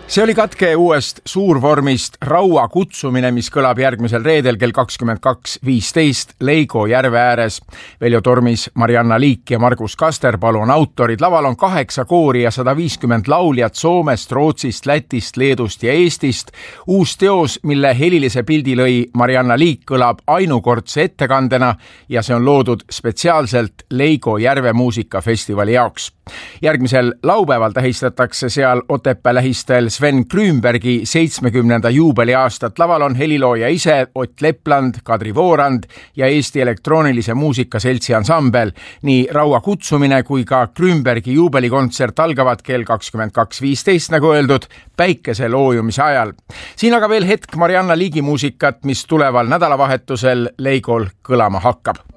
See oli katke uuest suurvormist Raua kutsumine, mis kõlab järgmisel reedel kell 22.15 Leigo järve ääres. Veljo Tormis, Marianna Liik ja Margus Kasterpalu on autorid. Laval on 8 koori ja 150 lauljat Soomest, Rootsist, Lätist, Leedust ja Eestist. Uus teos, mille helilise pildi lõi Marianna Liik, kõlab ainukordse ettekandena ja see on loodud spetsiaalselt Leigo järve muusikafestivali jaoks. Järgmisel laupäeval tähistatakse seal Otepää lähistel Sven Grünbergi 70. juubeliaastat. Laval on helilooja ise, Ott Lepland, Kadri Voorand ja Eesti elektroonilise muusikaseltsi ansambel. Nii Raua kutsumine kui ka Grünbergi juubelikontsert algavad kell 22.15, nagu öeldud, päikese loojumise ajal. Siin aga veel hetk Marianna Liigi muusikat, mis tuleval nädalavahetusel Leigol kõlama hakkab.